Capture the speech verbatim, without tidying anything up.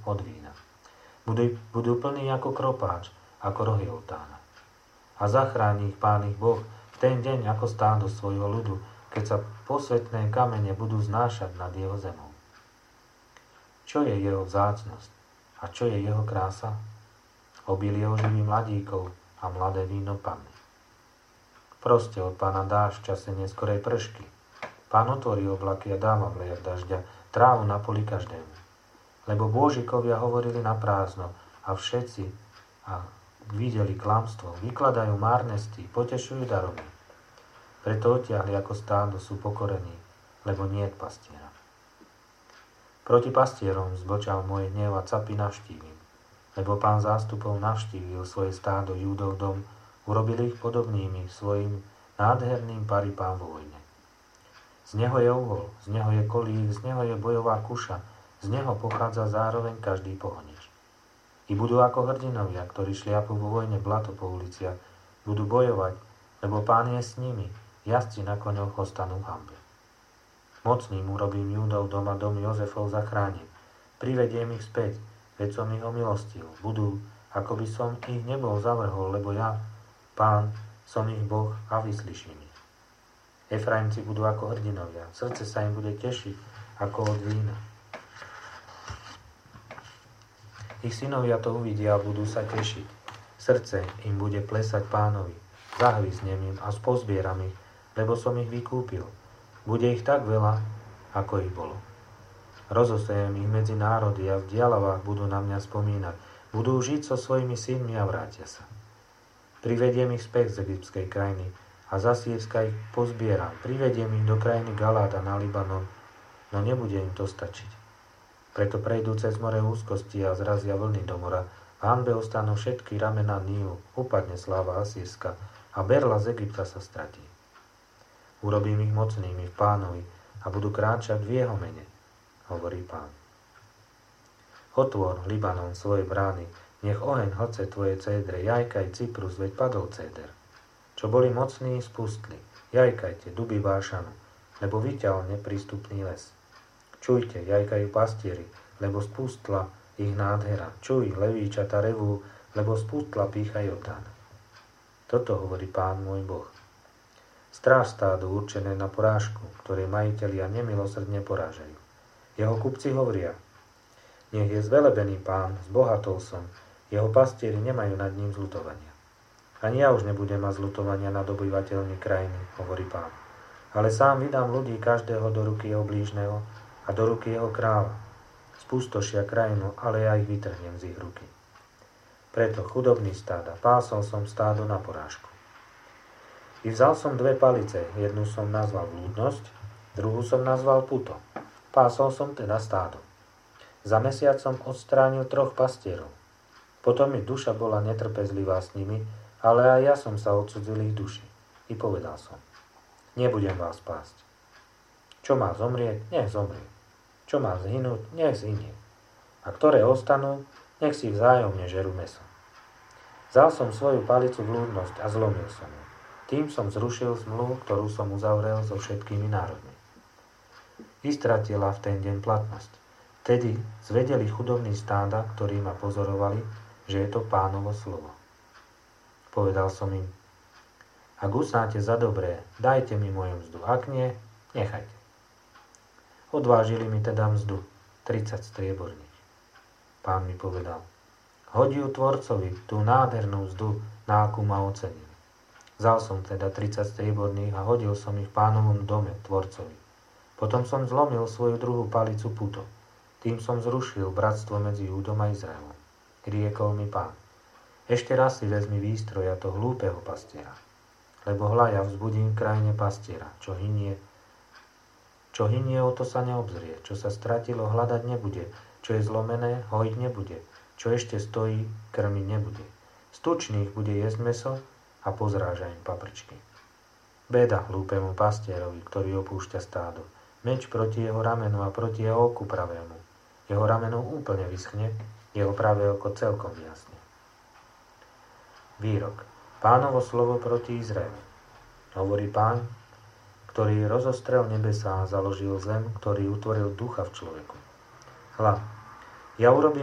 od vína. Budú, budú plní ako kropáč, ako rohy oltána. A zachráni ich Pán ich Boh v ten deň ako stádo svojho ľudu, keď sa posvätné kamene budú znášať nad jeho zemou. Čo je jeho vzácnosť a čo je jeho krása? Obilie oživí mladíkov a mladé víno panny. Proste od Pána dáš v čase neskorej pršky. Pán otvorí oblaky a dáva vlejak dažďa, trávu na poli každému. Lebo bôžikovia hovorili na prázdno a všetci a videli klamstvo, vykladajú márnesti, potešujú daromy. Preto odtiahli ako stádo, sú pokorení, lebo niet pastiera. Proti pastierom zbočal môj hnev a capy navštívim, lebo Pán zástupov navštívil svoje stádo Júdov dom, urobil ich podobnými svojim nádherným paripám vo vojne. Z neho je uhol, z neho je kolík, z neho je bojová kuša, z neho pochádza zároveň každý pohonič. I budú ako hrdinovia, ktorí šliapu vo vojne blato po uliciach, budú bojovať, lebo Pán je s nimi, jazdci na koňoch ostanú v hanbe. Mocným urobím Júdov dom a dom Jozefov zachránim, privediem ich späť, veď som ich omilostil, budú, ako by som ich nebol zavrhol, lebo ja, Pán, som ich Boh a vyslyším ich. Efraimci budú ako hrdinovia, srdce sa im bude tešiť ako od vína. Ich synovia to uvidia a budú sa tešiť. Srdce im bude plesať Pánovi, zahviznem im a spozbieram ich, lebo som ich vykúpil. Bude ich tak veľa, ako ich bolo. Rozosejem ich medzi národy a v dialavách budú na mňa spomínať. Budú žiť so svojimi synmi a vrátia sa. Privediem ich späť z egyptskej krajiny a z Asýrska ich pozbieram. Privediem ich do krajiny Galáda na Libanon, no nebude im to stačiť. Preto prejdú cez more úzkosti a zrazia vlny do mora. V hanbe ostanú všetky ramená Nílu, upadne sláva Asýrska a berla z Egypta sa stratí. Urobím ich mocnými v Pánovi a budú kráčať v jeho mene, hovorí Pán. Otvor, Libanon, svoje brány, nech oheň hlce tvoje cédre, jajkaj Cyprus, veď padol céder. Čo boli mocní, spustli, jajkajte, duby Bášanu, lebo vyťal neprístupný les. Čujte, jajkajú pastieri, lebo spustla ich nádhera. Čuj, levíčata revú, lebo spustla pýcha Jordán. Toto hovorí Pán môj Boh. Stráž stádu určené na porážku, ktoré majitelia nemilosrdne porážajú. Jeho kupci hovoria, nech je zvelebený Pán, zbohatol som, jeho pastieri nemajú nad ním zľutovania. Ani ja už nebudem mať zľutovania nad obyvateľmi krajiny, hovorí Pán. Ale sám vydám ľudí každého do ruky jeho blížneho a do ruky jeho kráľa. Spustošia krajinu, ale ja ich vytrhnem z ich ruky. Preto chudobný stáda, pásol som stádo na porážku. I vzal som dve palice, jednu som nazval blúdnosť, druhú som nazval puto. Pásol som teda stádo. Za mesiac som odstránil troch pastierov. Potom mi duša bola netrpezlivá s nimi, ale aj ja som sa odsudzil ich duši. I povedal som, nebudem vás pásť. Čo má zomrieť, nech zomrie. Čo má zhynúť, nech zhynie. A ktoré ostanú, nech si vzájomne žerú mäso. Vzal som svoju palicu blúdnosť a zlomil som ju. Tým som zrušil zmluvu, ktorú som uzavrel so všetkými národmi. Vystratila v ten deň platnosť. Tedy zvedeli chudobní stáda, ktorí ma pozorovali, že je to Pánovo slovo. Povedal som im, ak uznáte za dobré, dajte mi moju mzdu, ak nie, nechajte. Odvážili mi teda mzdu, tridsať strieborných. Pán mi povedal, hodí ju tvorcovi tú nádhernú mzdu, na akú ma ocenil. Vzal som teda tridsať strieborných a hodil som ich v Pánovom dome, tvorcovi. Potom som zlomil svoju druhú palicu puto. Tým som zrušil bratstvo medzi Júdom a Izraelom. Riekol mi Pán, ešte raz si vezmi výstroja to hlúpeho pastiera, lebo hľa ja vzbudím v krajine pastiera, čo hynie, čo hynie, o to sa neobzrie, čo sa stratilo, hľadať nebude, čo je zlomené, hojiť nebude, čo ešte stojí, krmiť nebude. Z tučných bude jesť mäso a pozráža im paprčky. Beda hlúpemu pastierovi, ktorý opúšťa stádo, meč proti jeho ramenu a proti jeho oku pravému. Jeho rameno úplne vyschne, jeho pravé oko celkom vyjasne. Výrok. Pánovo slovo proti Izraelu. Hovorí Pán, ktorý rozostrel nebesá a založil zem, ktorý utvoril ducha v človeku. Hľa, ja urobím